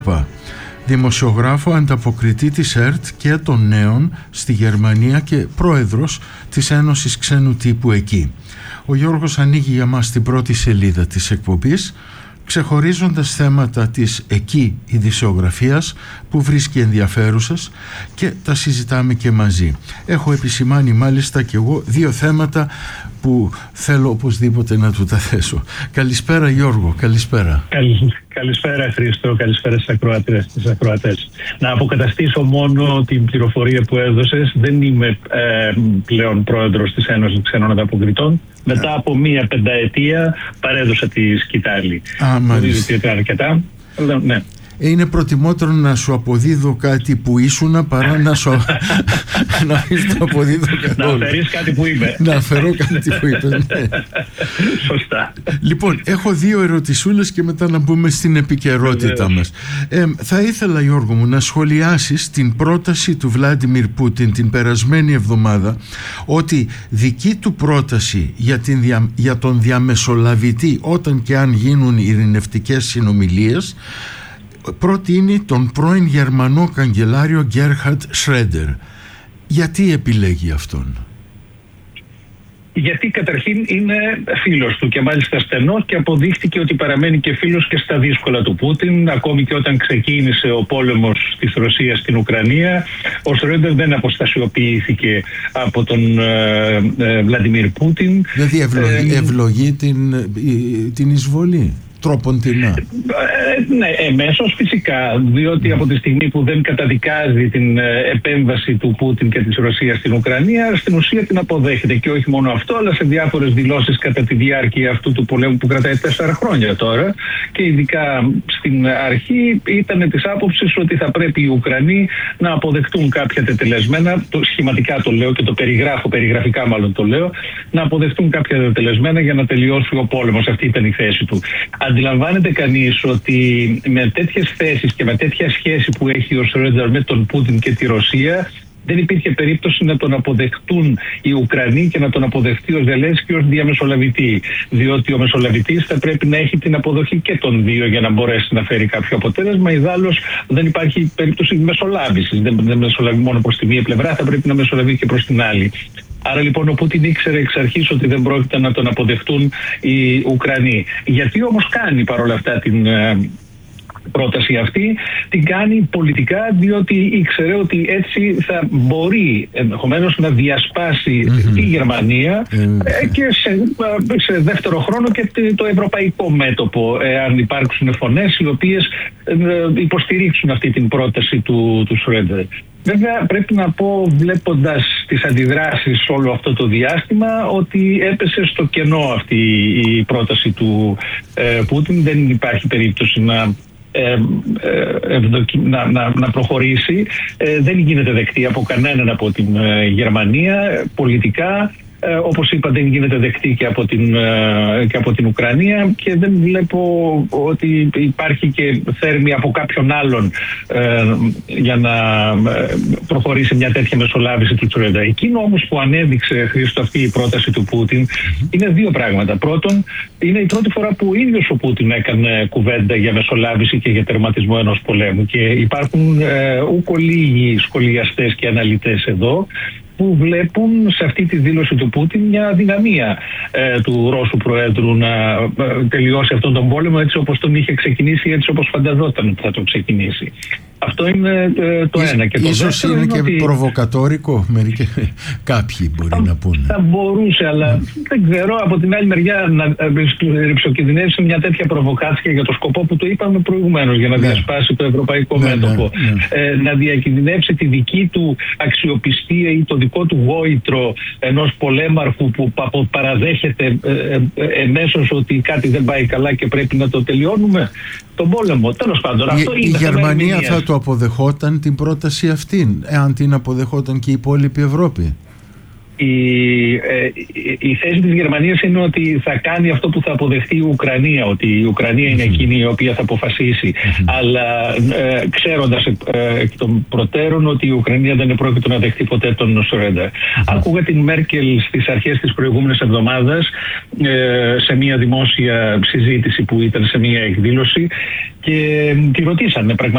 δημοσιογράφο, ανταποκριτή της ΕΡΤ και των Νέων στη Γερμανία και πρόεδρος της Ένωσης Ξένου Τύπου εκεί. Ο Γιώργος ανοίγει για μας την πρώτη σελίδα της εκπομπής, ξεχωρίζοντας θέματα της εκεί ειδησιογραφίας που βρίσκει ενδιαφέρουσας και τα συζητάμε και μαζί. Έχω επισημάνει μάλιστα και εγώ δύο θέματα που θέλω οπωσδήποτε να του τα θέσω. Καλησπέρα Γιώργο, καλησπέρα. Καλησπέρα Χρήστο, καλησπέρα στις ακροατές. Να αποκαταστήσω μόνο την πληροφορία που έδωσες. Δεν είμαι πλέον πρόεδρος της Ένωσης Ξένων Ανταποκριτών. Μετά από μία πενταετία παρέδωσα τη σκητάλη. Μάλιστα. Αρκετά. Ναι. Είναι προτιμότερο να σου αποδίδω κάτι που ήσουνα παρά να σου αποδίδω καθόλου. Να αφαιρείς κάτι που είμαι. Να αφαιρώ κάτι που είπες, ναι. Σωστά. Λοιπόν, έχω δύο ερωτησούλες και μετά να μπούμε στην επικαιρότητα μας. Θα ήθελα, Γιώργο μου, να σχολιάσεις την πρόταση του Βλάντιμιρ Πούτιν την περασμένη εβδομάδα, ότι δική του πρόταση για τον διαμεσολαβητή όταν και αν γίνουν ειρηνευτικές συνομιλίες προτείνει τον πρώην Γερμανό καγκελάριο Γκέρχαρντ Σρέντερ. Γιατί επιλέγει αυτόν? Γιατί καταρχήν είναι φίλος του και μάλιστα στενός, και αποδείχτηκε ότι παραμένει και φίλος και στα δύσκολα του Πούτιν. Ακόμη και όταν ξεκίνησε ο πόλεμος της Ρωσίας στην Ουκρανία, ο Σρέντερ δεν αποστασιοποιήθηκε από τον Βλαντιμίρ Πούτιν. Δηλαδή ευλογεί την εισβολή τρόποντινά. Ναι, εμέσως φυσικά, διότι από τη στιγμή που δεν καταδικάζει την επέμβαση του Πούτιν και της Ρωσίας στην Ουκρανία, στην ουσία την αποδέχεται. Και όχι μόνο αυτό, αλλά σε διάφορες δηλώσεις κατά τη διάρκεια αυτού του πολέμου που κρατάει 4 χρόνια τώρα, και ειδικά στην αρχή ήταν της άποψης ότι θα πρέπει οι Ουκρανοί να αποδεχτούν κάποια τετελεσμένα, σχηματικά το λέω και το περιγράφω, περιγραφικά μάλλον το λέω, να αποδεχτούν κάποια τετελεσμένα για να τελειώσει ο πόλεμος. Αυτή ήταν η θέση του. Αντιλαμβάνεται κανείς ότι με τέτοιες θέσεις και με τέτοια σχέση που έχει ο Σρέντερ με τον Πούτιν και τη Ρωσία, δεν υπήρχε περίπτωση να τον αποδεχτούν οι Ουκρανοί και να τον αποδεχτεί ο Ζελένσκι ως διαμεσολαβητή. Διότι ο μεσολαβητής θα πρέπει να έχει την αποδοχή και των δύο για να μπορέσει να φέρει κάποιο αποτέλεσμα. Ιδάλλως δεν υπάρχει περίπτωση μεσολάβησης. Δεν μεσολαβεί μόνο προς τη μία πλευρά, θα πρέπει να μεσολαβεί και προς την άλλη. Άρα λοιπόν ο Πούτιν ήξερε εξ αρχής ότι δεν πρόκειται να τον αποδεχτούν οι Ουκρανοί. Γιατί όμως κάνει παρόλα αυτά την πρόταση αυτή? Την κάνει πολιτικά, διότι ήξερε ότι έτσι θα μπορεί ενδεχομένως να διασπάσει τη Γερμανία και σε δεύτερο χρόνο και το ευρωπαϊκό μέτωπο, αν υπάρξουν φωνές οι οποίες υποστηρίξουν αυτή την πρόταση του Σρέντερ. Βέβαια πρέπει να πω, βλέποντας τις αντιδράσεις όλο αυτό το διάστημα, ότι έπεσε στο κενό αυτή η πρόταση του Πούτιν. Δεν υπάρχει περίπτωση να προχωρήσει. Δεν γίνεται δεκτή από κανέναν από την Γερμανία πολιτικά. Όπως είπα, δεν γίνεται δεκτή και από την Ουκρανία, και δεν βλέπω ότι υπάρχει και θέρμη από κάποιον άλλον για να προχωρήσει μια τέτοια μεσολάβηση του Σρέντερ. Εκείνο όμως που ανέδειξε, Χρήστο, αυτή η πρόταση του Πούτιν είναι δύο πράγματα. Πρώτον, είναι η πρώτη φορά που ο ίδιος ο Πούτιν έκανε κουβέντα για μεσολάβηση και για τερματισμό ενός πολέμου, και υπάρχουν ούκο λίγοι σχολιαστές και αναλυτές εδώ που βλέπουν σε αυτή τη δήλωση του Πούτιν μια αδυναμία του Ρώσου Προέδρου να τελειώσει αυτόν τον πόλεμο έτσι όπως τον είχε ξεκινήσει, έτσι όπως φανταζόταν ότι θα τον ξεκινήσει. Αυτό είναι το ένα. Και το ίσως είναι και ότι προβοκατόρικο, κάποιοι μπορεί να πούνε. Θα μπορούσε, αλλά δεν ξέρω. Από την άλλη μεριά να ρηψοκινδυνεύσει μια τέτοια προβοκάτσια για το σκοπό που το είπαμε προηγουμένως, για να διασπάσει το ευρωπαϊκό μέτωπο. Να διακινδυνεύσει τη δική του αξιοπιστία ή το δικό του γόητρο ενός πολέμαρχου που παραδέχεται εμέσως ότι κάτι δεν πάει καλά και πρέπει να το τελειώνουμε, τον πόλεμο. Τέλος πάντων, αυτό είναι. Η Γερμανία θα το αποδεχόταν την πρόταση αυτή, εάν την αποδεχόταν και η υπόλοιπη Ευρώπη? Η θέση της Γερμανίας είναι ότι θα κάνει αυτό που θα αποδεχτεί η Ουκρανία, ότι η Ουκρανία είναι εκείνη η οποία θα αποφασίσει. Αλλά ξέροντας εκ των προτέρων ότι η Ουκρανία δεν πρόκειται να δεχτεί ποτέ τον Σρέντερ. Άκουγα την Μέρκελ στις αρχές της προηγούμενης εβδομάδας σε μια δημόσια συζήτηση που ήταν σε μια εκδήλωση, και τη ρωτήσανε πραγματικά